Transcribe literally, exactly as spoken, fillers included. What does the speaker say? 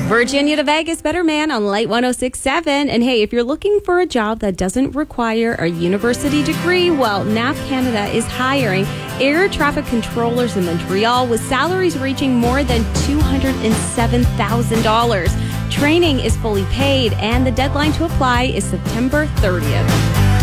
Virginia to Vegas, Better Man on Light one oh six point seven. And hey, if you're looking for a job that doesn't require a university degree, well, N A P Canada is hiring air traffic controllers in Montreal with salaries reaching more than two hundred seven thousand dollars. Training is fully paid, and the deadline to apply is September thirtieth.